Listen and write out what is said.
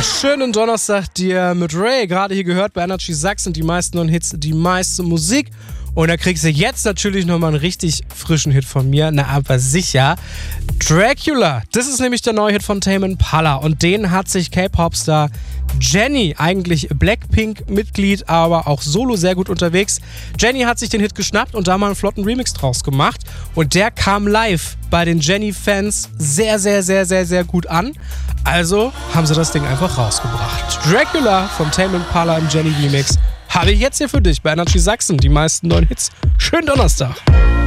Schönen Donnerstag dir mit Ray. Gerade hier gehört bei Energy Sachsen die meisten neuen Hits, die meiste Musik. Und da kriegst du jetzt natürlich nochmal einen richtig frischen Hit von mir. Na, aber sicher. Dracula. Das ist nämlich der neue Hit von Tame Impala. Und den hat sich K-Pop-Star Jennie, eigentlich Blackpink-Mitglied, aber auch solo sehr gut unterwegs. Jennie hat sich den Hit geschnappt und da mal einen flotten Remix draus gemacht. Und der kam live bei den Jennie-Fans sehr, sehr, sehr, sehr, sehr gut an. Also haben sie das Ding einfach rausgebracht. Dracula vom Tame Impala im Jennie-Remix habe ich jetzt hier für dich bei Energy Sachsen. Die meisten neuen Hits. Schönen Donnerstag.